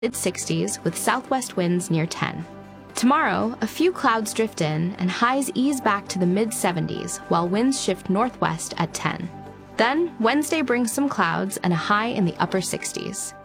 mid-60s with southwest winds near 10. Tomorrow, a few clouds drift in and highs ease back to the mid-70s while winds shift northwest at 10. Then, Wednesday brings some clouds and a high in the upper 60s.